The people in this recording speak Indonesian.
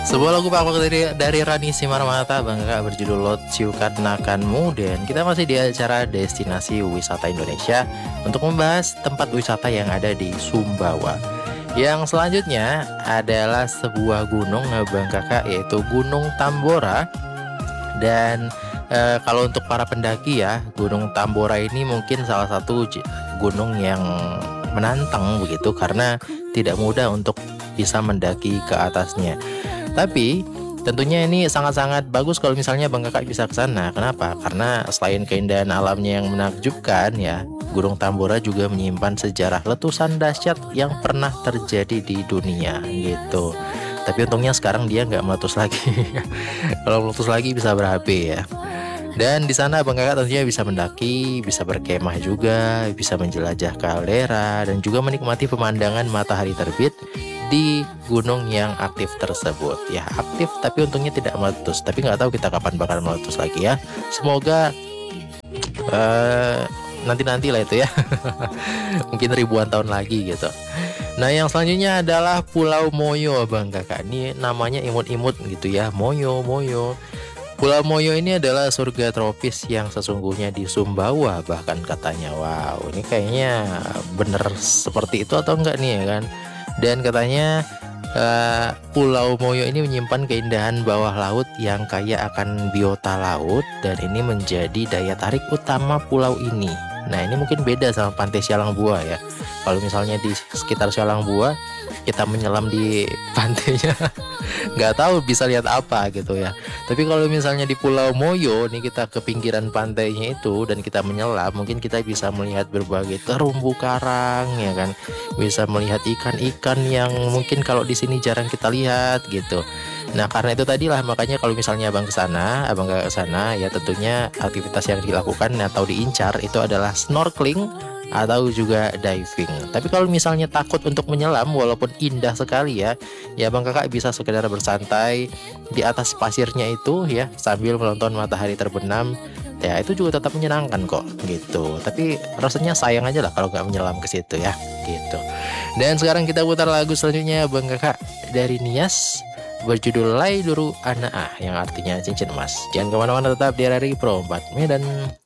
Sebuah lagu Pak dari Rani Simarmata Bang Kakak berjudul Lot Ciukat Nakanmu. Dan kita masih di acara Destinasi Wisata Indonesia untuk membahas tempat wisata yang ada di Sumbawa. Yang selanjutnya adalah sebuah gunung Bang Kakak, yaitu Gunung Tambora. Dan kalau untuk para pendaki ya, Gunung Tambora ini mungkin salah satu gunung yang menantang begitu, karena tidak mudah untuk bisa mendaki ke atasnya. Tapi tentunya ini sangat-sangat bagus kalau misalnya Bang Kakak bisa ke sana. Kenapa? Karena selain keindahan alamnya yang menakjubkan ya, Gunung Tambora juga menyimpan sejarah letusan dahsyat yang pernah terjadi di dunia gitu. Tapi untungnya sekarang dia nggak meletus lagi. Kalau meletus lagi bisa berapi ya. Dan di sana Bang Kakak tentunya bisa mendaki, bisa berkemah juga, bisa menjelajah kaldera, dan juga menikmati pemandangan matahari terbit di gunung yang aktif tersebut. Ya aktif tapi untungnya tidak meletus. Tapi nggak tahu kita kapan bakal meletus lagi ya. Semoga nanti-nanti lah itu ya. Mungkin ribuan tahun lagi gitu. Nah yang selanjutnya adalah Pulau Moyo Bang Kakak. Ini namanya imut-imut gitu ya, Moyo. Pulau Moyo ini adalah surga tropis yang sesungguhnya di Sumbawa bahkan katanya. Wow, ini kayaknya bener seperti itu atau enggak nih ya kan. Dan katanya Pulau Moyo ini menyimpan keindahan bawah laut yang kaya akan biota laut, dan ini menjadi daya tarik utama pulau ini. Nah ini mungkin beda sama Pantai Sialang Buah ya. Kalau misalnya di sekitar Sialang Buah kita menyelam di pantainya, nggak tahu bisa lihat apa gitu ya. Tapi kalau misalnya di Pulau Moyo nih, kita ke pinggiran pantainya itu dan kita menyelam, mungkin kita bisa melihat berbagai terumbu karang ya kan, bisa melihat ikan-ikan yang mungkin kalau di sini jarang kita lihat gitu. Nah karena itu tadilah makanya kalau misalnya abang nggak kesana ya, tentunya aktivitas yang dilakukan atau diincar itu adalah snorkeling atau juga diving. Tapi kalau misalnya takut untuk menyelam, walaupun indah sekali ya, ya Bang Kakak bisa sekedar bersantai di atas pasirnya itu ya, sambil menonton matahari terbenam. Ya itu juga tetap menyenangkan kok gitu. Tapi rasanya sayang aja lah kalau nggak menyelam ke situ ya gitu. Dan sekarang kita putar lagu selanjutnya Bang Kakak dari Nias berjudul Lai Duru Anaa, yang artinya cincin emas. Jangan kemana-mana, tetap di RRI Pro 4 Medan.